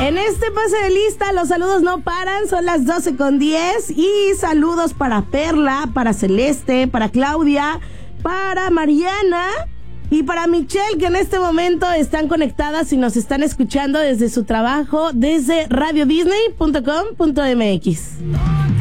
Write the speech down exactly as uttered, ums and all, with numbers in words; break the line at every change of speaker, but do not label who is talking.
En este pase de lista los saludos no paran, son las doce con diez y saludos para Perla, para Celeste, para Claudia, para Mariana y para Michelle, que en este momento están conectadas y nos están escuchando desde su trabajo, desde radio disney punto com punto m x.